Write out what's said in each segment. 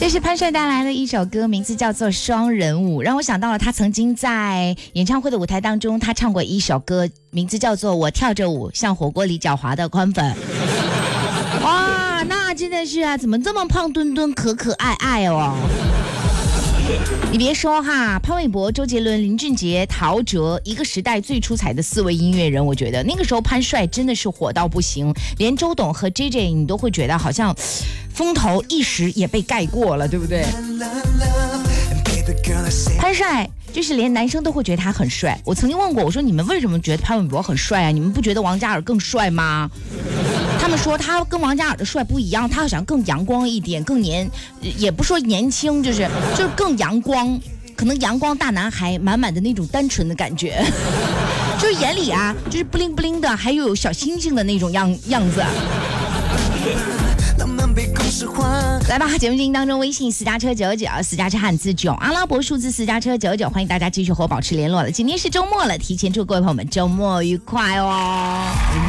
这是潘帅带来的一首歌，名字叫做《双人舞》，让我想到了他曾经在演唱会的舞台当中，他唱过一首歌，名字叫做《我跳着舞像火锅里狡猾的宽粉》。哇，那真的是啊，怎么这么胖墩墩、可可爱爱哦？你别说哈，潘玮柏、周杰伦、林俊杰、陶喆，一个时代最出彩的4位音乐人，我觉得那个时候潘帅真的是火到不行，连周董和 JJ 你都会觉得好像风头一时也被盖过了，对不对？潘帅就是连男生都会觉得他很帅。我曾经问过，我说你们为什么觉得潘玮柏很帅啊？你们不觉得王嘉尔更帅吗？他们说他跟王嘉尔的帅不一样，他好像更阳光一点，更也不说年轻，就是更阳光，可能阳光大男孩满满的那种单纯的感觉，就是眼里啊就是不灵不灵的，还有小星星的那种样子。来吧，节目进行当中，微信私家车99，私家车汉字9，阿拉伯数字私家车99，欢迎大家继续和我保持联络了。今天是周末了，提前祝各位朋友们周末愉快哦。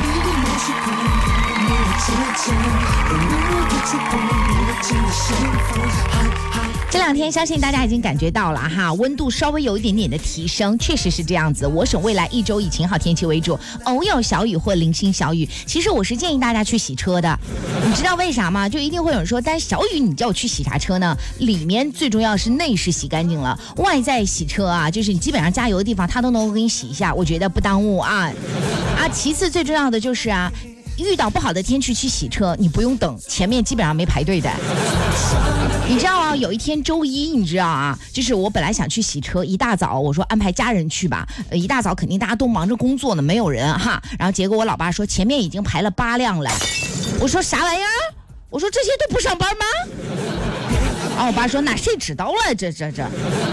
这2天相信大家已经感觉到了哈，温度稍微有一点点的提升，确实是这样子。我省未来1周以晴好天气为主，偶有小雨或零星小雨。其实我是建议大家去洗车的，你知道为啥吗？就一定会有人说，但是小雨你叫我去洗啥车呢？里面最重要的是内饰洗干净了，外在洗车啊，就是你基本上加油的地方它都能够给你洗一下，我觉得不耽误啊。其次最重要的就是啊，遇到不好的天气去洗车，你不用等，前面基本上没排队的。你知道啊，有一天周一，你知道啊，就是我本来想去洗车，一大早我说安排家人去吧，一大早肯定大家都忙着工作呢，没有人哈。然后结果我老爸说前面已经排了8辆了，我说啥玩意儿？我说这些都不上班吗？然后我爸说那谁知道了，这。